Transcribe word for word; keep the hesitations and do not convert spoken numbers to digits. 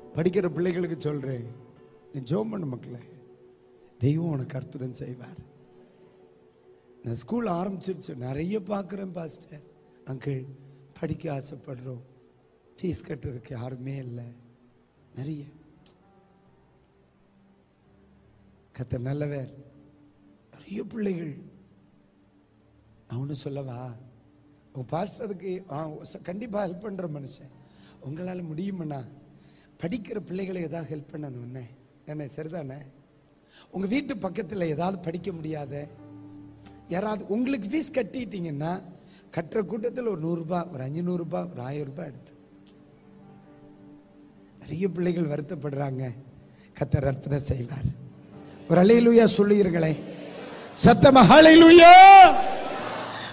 படிக்கிற பிள்ளைகளுக்கு சொல்றேன், நீ ஜெபம் பண்ணு மக்களே, தெய்வம் உனக்கு அற்புதம் செய்வார். நான் ஸ்கூல் ஆரம்பிச்சிருச்சு, நிறைய பார்க்குறேன் பாஸ்டர், அங்கிள் படிக்க ஆசைப்படுறோம், ஃபீஸ் கட்டுறதுக்கு யாருமே இல்லை, நிறைய. கர்த்தர் நல்லவர். நிறைய பிள்ளைகள். நான் ஒன்று சொல்லவா, உங்க பாஸ்டர் அதுக்கு கண்டிப்பாக ஹெல்ப் பண்ணுற மனுஷன், உங்களால் முடியுமண்ணா படிக்கிற பிள்ளைகளை ஏதாவது ஹெல்ப் பண்ணணும் என்ன, சரிதானே? உங்க வீட்டு பக்கத்தில் ஏதாவது படிக்க முடியாத யாராவது, உங்களுக்கு ஃபீஸ் கட்டிட்டீங்கன்னா கட்டுற கூட்டத்தில் ஒரு நூறுரூபா, ஒரு அஞ்சூறுரூபா, ஒரு ஆயிரம் ரூபாய் எடுத்து. நிறைய பிள்ளைகள் வருத்தப்படுறாங்க, கர்த்தர் அற்புதம் செய்வார். ஒரு அல்லேலூயா சொல்லுகிறீர்களே, சத்தமா அல்லேலூயா.